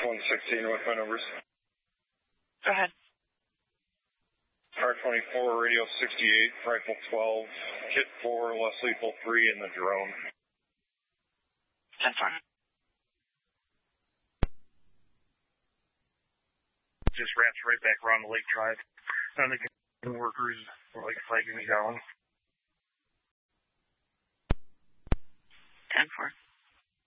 116 with my numbers. Go ahead. R24, radio 68, rifle 12, kit 4, less lethal 3, and the drone. 10-4. Just wraps right back around the lake drive. And the workers were like flagging me down. 10-4.